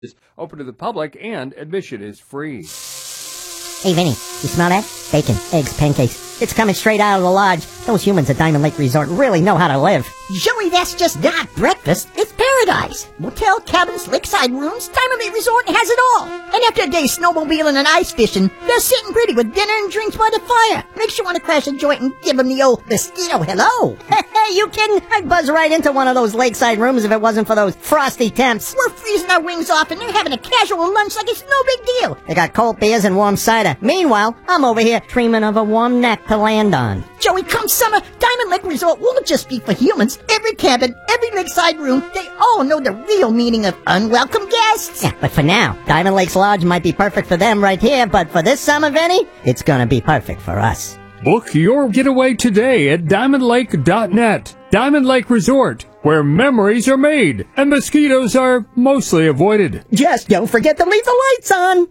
is open to the public and admission is free. Hey, Vinny, you smell that? Bacon, eggs, pancakes. It's coming straight out of the lodge. Those humans at Diamond Lake Resort really know how to live. Joey, that's just not breakfast. It's paradise. Motel, cabins, lakeside rooms, Diamond Lake Resort has it all. And after a day snowmobiling and ice fishing, they're sitting pretty with dinner and drinks by the fire. Makes you want to crash a joint and give them the old mosquito hello. Hey, you kidding? I'd buzz right into one of those lakeside rooms if it wasn't for those frosty temps. We're freezing our wings off and they're having a casual lunch like it's no big deal. They got cold beers and warm cider. Meanwhile, I'm over here dreaming of a warm neck to land on. Joey, come summer, Diamond Lake Resort won't just be for humans. Every cabin, every lakeside room, they all know the real meaning of unwelcome guests. Yeah, but for now, Diamond Lake's Lodge might be perfect for them right here, but for this summer, Vinny, it's gonna be perfect for us. Book your getaway today at diamondlake.net. Diamond Lake Resort, where memories are made and mosquitoes are mostly avoided. Just don't forget to leave the lights on.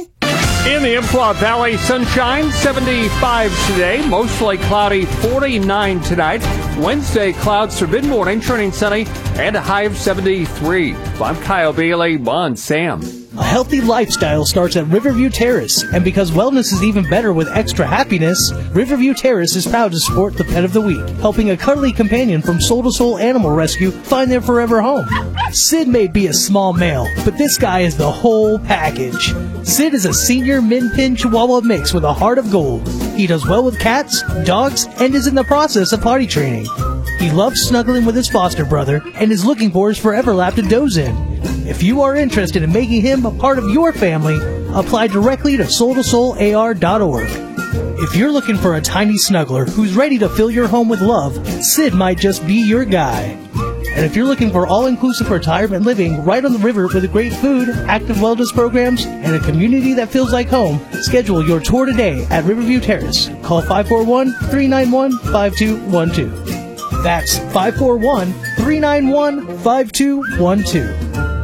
In the Umpqua Valley, sunshine, 75 today, mostly cloudy, 49 tonight. Wednesday, clouds for mid-morning, turning sunny, and a high of 73. I'm Kyle Bailey on Sam. A healthy lifestyle starts at Riverview Terrace, and because wellness is even better with extra happiness, Riverview Terrace is proud to support the Pet of the Week, helping a cuddly companion from Soul to Soul Animal Rescue find their forever home. Sid may be a small male, but this guy is the whole package. Sid is a senior min-pin Chihuahua mix with a heart of gold. He does well with cats, dogs, and is in the process of potty training. He loves snuggling with his foster brother and is looking for his forever lap to doze in. If you are interested in making him a part of your family, apply directly to soultosoular.org. If you're looking for a tiny snuggler who's ready to fill your home with love, Sid might just be your guy. And if you're looking for all-inclusive retirement living right on the river with great food, active wellness programs, and a community that feels like home, schedule your tour today at Riverview Terrace. Call 541-391-5212. That's 541-391-5212.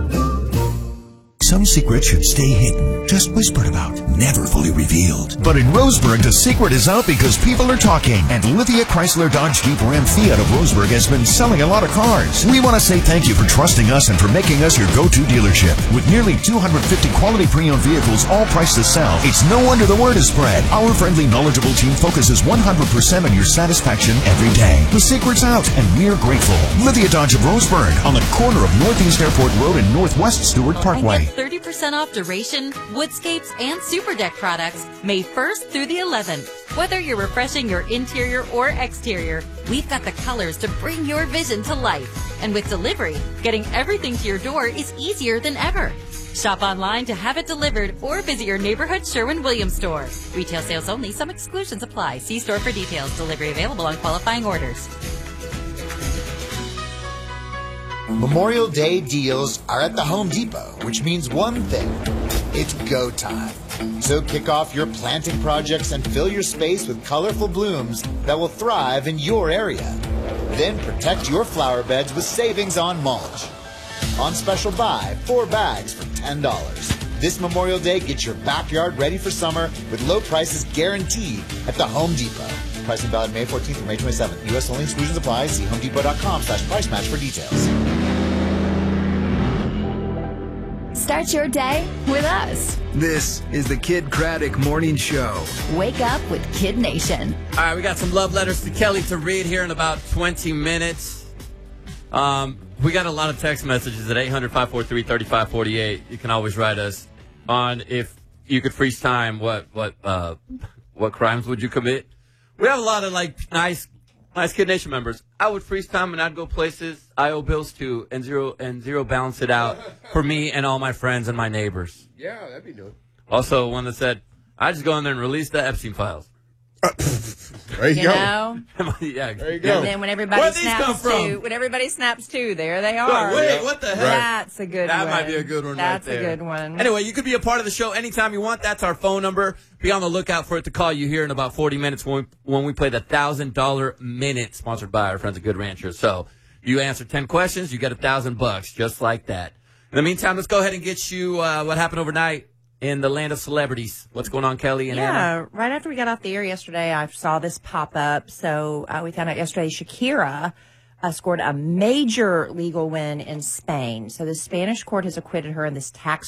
Some secrets should stay hidden, just whispered about, never fully revealed. But in Roseburg, the secret is out because people are talking. And Lithia Chrysler Dodge Jeep Ram Fiat of Roseburg has been selling a lot of cars. We want to say thank you for trusting us and for making us your go-to dealership. With nearly 250 quality pre-owned vehicles all priced to sell, it's no wonder the word is spread. Our friendly, knowledgeable team focuses 100% on your satisfaction every day. The secret's out, and we're grateful. Lithia Dodge of Roseburg, on the corner of Northeast Airport Road and Northwest Stewart Parkway. 30% off duration, woodscapes, and super deck products May 1st through the 11th. Whether you're refreshing your interior or exterior, we've got the colors to bring your vision to life. And with delivery, getting everything to your door is easier than ever. Shop online to have it delivered or visit your neighborhood Sherwin-Williams store. Retail sales only. Some exclusions apply. See store for details. Delivery available on qualifying orders. Memorial Day deals are at the Home Depot, which means one thing. It's go time. So kick off your planting projects and fill your space with colorful blooms that will thrive in your area. Then protect your flower beds with savings on mulch. On special buy, 4 bags for $10. This Memorial Day, get your backyard ready for summer with low prices guaranteed at the Home Depot. Pricing valid May 14th through May 27th. U.S. only, exclusions apply. See homedepot.com/price match for details. Start your day with us. This is the Kid Craddock Morning Show. Wake up with Kid Nation. All right, we got some love letters to Kelly to read here in about 20 minutes. We got a lot of text messages at 800-543-3548. You can always write us on if you could freeze time. What crimes would you commit? We have a lot of nice Kid Nation members. I would freeze time and I'd go places I owe bills to and zero balance it out for me and all my friends and my neighbors. Yeah, that'd be good. Also, one that said, I just go in there and release the Epstein files. There you go. Yeah, there you go. And then when everybody snaps to, there they are. Wait, what the heck? That's a good one. That might be a good one That's right there. That's a good one. Anyway, you could be a part of the show anytime you want. That's our phone number. Be on the lookout for it to call you here in about 40 minutes when we play the $1,000 Minute, sponsored by our friends at Good Ranchers. So you answer 10 questions, you get $1,000, just like that. In the meantime, let's go ahead and get you what happened overnight in the land of celebrities. What's going on, Kelly and Anna? Yeah, right after we got off the air yesterday, I saw this pop up. So we found out yesterday Shakira scored a major legal win in Spain. So the Spanish court has acquitted her in this tax